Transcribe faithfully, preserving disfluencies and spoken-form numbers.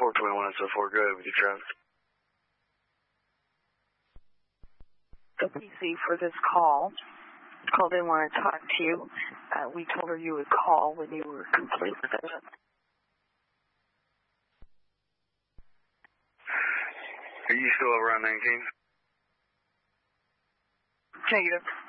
four twenty-one and so forth. Go ahead with your traffic. The P C for this call called in, wanted to talk to you. Uh, we told her you would call when you were complete with it. Are you still around nineteen? Negative.